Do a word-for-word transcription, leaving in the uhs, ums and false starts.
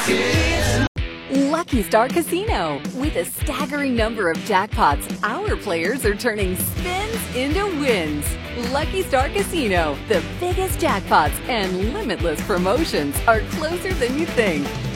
Lucky Star Casino. With a staggering number of jackpots, our players are turning spins into wins. Lucky Star Casino. The biggest jackpots and limitless promotions are closer than you think.